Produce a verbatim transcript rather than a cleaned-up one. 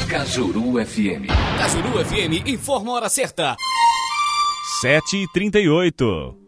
Cajuru F M. Cajuru F M informa a hora certa. sete e trinta e oito.